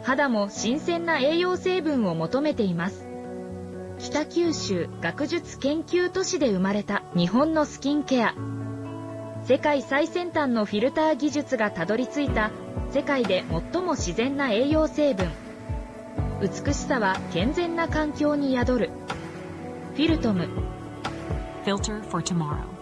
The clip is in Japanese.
肌も新鮮な栄養成分を求めています。北九州学術研究都市で生まれた日本のスキンケア。世界最先端のフィルター技術がたどり着いた世界で最も自然な栄養成分。美しさは健全な環境に宿る。フィルトム。 Filter for tomorrow.